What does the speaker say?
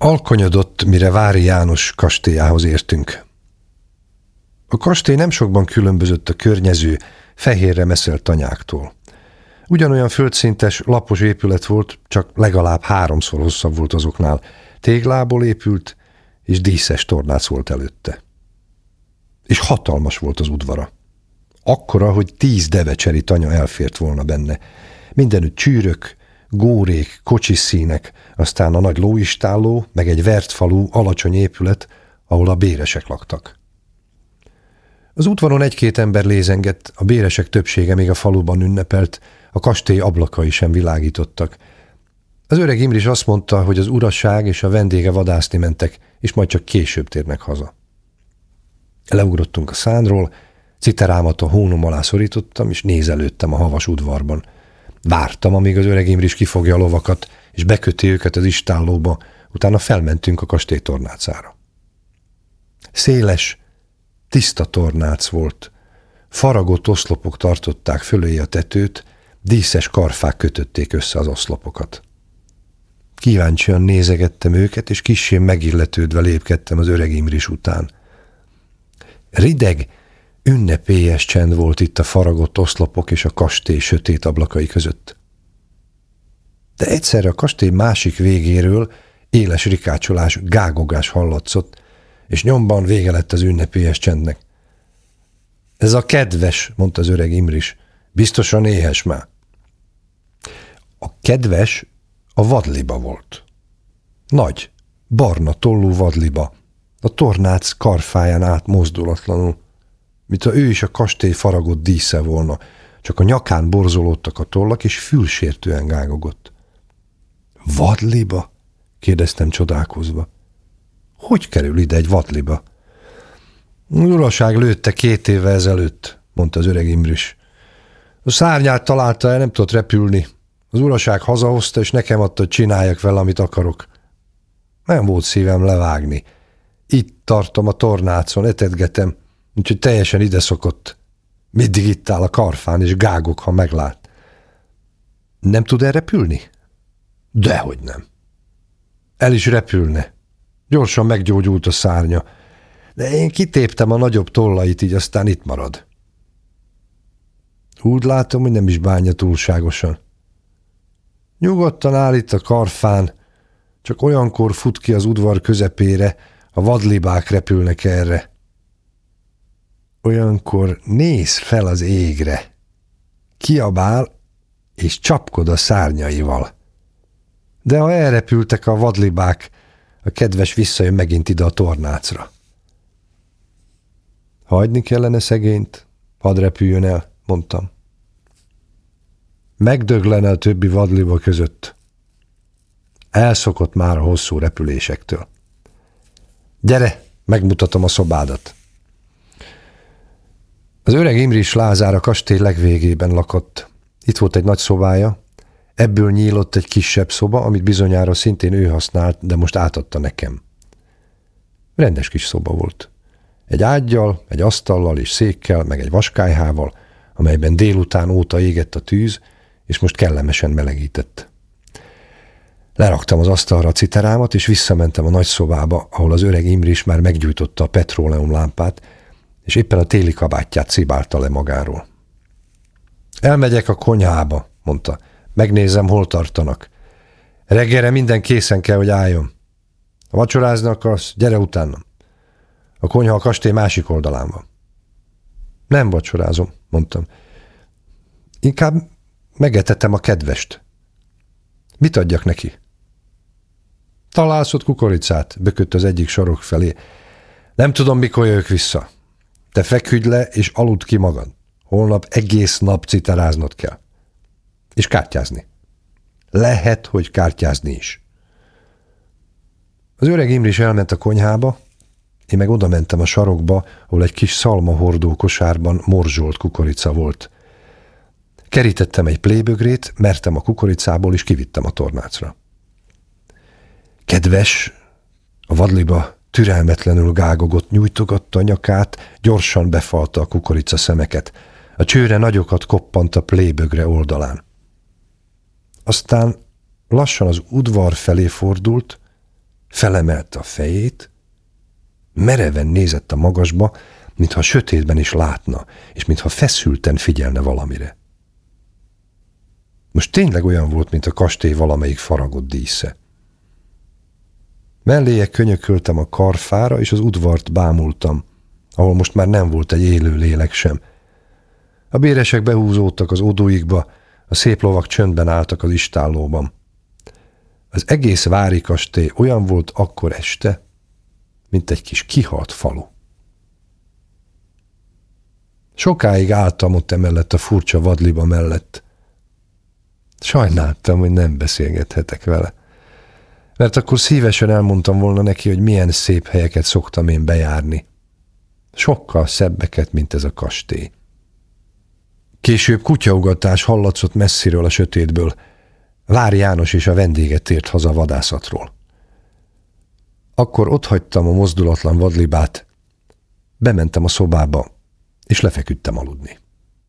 Alkonyodott, mire Vári János kastélyához értünk. A kastély nem sokban különbözött a környező, fehérre meszelt tanyáktól. Ugyanolyan földszintes, lapos épület volt, csak legalább 3-szor hosszabb volt azoknál. Téglából épült, és díszes tornác volt előtte. És hatalmas volt az udvara. Akkora, hogy 10 devecseri tanya elfért volna benne. Mindenütt csűrök, górék, kocsiszínek, aztán a nagy lóistálló, meg egy vert falú, alacsony épület, ahol a béresek laktak. Az udvaron 1-2 ember lézengett, a béresek többsége még a faluban ünnepelt, a kastély ablakai sem világítottak. Az öreg Imris azt mondta, hogy az uraság és a vendége vadászni mentek, és majd csak később térnek haza. Leugrottunk a szánról, citerámat a hónom alá szorítottam, és nézelődtem a havas udvarban. Vártam, amíg az öreg Imris kifogja a lovakat, és beköti őket az istállóba, utána felmentünk a kastély tornácára. Széles, tiszta tornác volt. Faragott oszlopok tartották fölé a tetőt, díszes karfák kötötték össze az oszlopokat. Kíváncsian nézegettem őket, és kissé megilletődve lépkedtem az öreg Imris után. Rideg, ünnepélyes csend volt itt a faragott oszlopok és a kastély sötét ablakai között. De egyszerre a kastély másik végéről éles rikácsolás, gágogás hallatszott, és nyomban vége lett az ünnepélyes csendnek. Ez a kedves, mondta az öreg Imris, biztosan éhes már. A kedves a vadliba volt. Nagy, barna tollú vadliba, a tornác karfáján át mozdulatlanul, mintha ő is a kastély faragott dísze volna, csak a nyakán borzolódtak a tollak, és fülsértően gágogott. Vadliba? kérdeztem csodálkozva. Hogy kerül ide egy vadliba? Az uraság lőtte 2 évvel ezelőtt, mondta az öreg Imris. A szárnyát találta el, nem tudott repülni. Az uraság hazahozta, és nekem adta, hogy csináljak vele, amit akarok. Nem volt szívem levágni. Itt tartom a tornácon, etetgetem, úgyhogy teljesen ide szokott. Mindig itt áll a karfán, és gágok, ha meglát. Nem tud el repülni? Dehogy nem. El is repülne. Gyorsan meggyógyult a szárnya, de én kitéptem a nagyobb tollait, így aztán itt marad. Úgy látom, hogy nem is bánja túlságosan. Nyugodtan áll itt a karfán, csak olyankor fut ki az udvar közepére, a vadlibák repülnek erre. Olyankor néz fel az égre, kiabál és csapkod a szárnyaival. De ha elrepültek a vadlibák, a kedves visszajön megint ide a tornácra. Hagyni kellene szegényt, hadd repüljön el, mondtam. Megdöglene a többi vadliba között. Elszokott már a hosszú repülésektől. Gyere, megmutatom a szobádat. Az öreg Imris Lázár a kastély legvégében lakott. Itt volt egy nagy szobája, ebből nyílott egy kisebb szoba, amit bizonyára szintén ő használt, de most átadta nekem. Rendes kis szoba volt. Egy ággyal, egy asztallal és székkel, meg egy vaskályhával, amelyben délután óta égett a tűz, és most kellemesen melegített. Leraktam az asztalra a citerámat, és visszamentem a nagy szobába, ahol az öreg Imris már meggyújtotta a petróleum lámpát, és éppen a téli kabátját szibálta le magáról. Elmegyek a konyhába, mondta. Megnézem, hol tartanak. Reggelre minden készen kell, hogy álljon. Ha vacsorázni akarsz, gyere utánam. A konyha a kastély másik oldalán van. Nem vacsorázom, mondtam. Inkább megetetem a kedvest. Mit adjak neki? Találsz ott kukoricát, bökött az egyik sarok felé. Nem tudom, mikor jövök vissza. Te feküdj le, és aludd ki magad. Holnap egész nap citeráznod kell. És kártyázni. Lehet, hogy kártyázni is. Az öreg Imris elment a konyhába, én meg oda mentem a sarokba, ahol egy kis szalmahordó kosárban morzsolt kukorica volt. Kerítettem egy plébögrét, mertem a kukoricából, és kivittem a tornácra. Kedves, a vadliba türelmetlenül gágogott, nyújtogatta a nyakát, gyorsan befalta a kukorica szemeket. A csőre nagyokat koppant a plébögre oldalán. Aztán lassan az udvar felé fordult, Felemelte a fejét, mereven nézett a magasba, mintha sötétben is látna, és mintha feszülten figyelne valamire. Most tényleg olyan volt, mint a kastély valamelyik faragott dísze. Melléje könyököltem a karfára, és az udvart bámultam, ahol most már nem volt egy élő lélek sem. A béresek behúzódtak az odóikba, a szép lovak csöndben álltak az istállóban. Az egész vári kastély olyan volt akkor este, mint egy kis kihalt falu. Sokáig álltam ott emellett a furcsa vadliba mellett. Sajnáltam, hogy nem beszélgethetek vele, mert akkor szívesen elmondtam volna neki, hogy milyen szép helyeket szoktam én bejárni. Sokkal szebbeket, mint ez a kastély. Később kutyaugatás hallatszott messziről a sötétből. Vár János és a vendége tért haza vadászatról. Akkor otthagytam a mozdulatlan vadlibát, bementem a szobába, és lefeküdtem aludni.